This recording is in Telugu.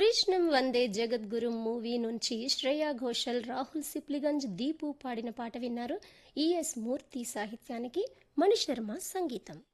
కృష్ణం వందే జగద్గురు మూవీ నుంచి శ్రేయా ఘోషల్, రాహుల్ సిప్లిగంజ్, దీపు పాడిన పాట విన్నారు. ఈఎస్ మూర్తి సాహిత్యానికి మణిశర్మ సంగీతం.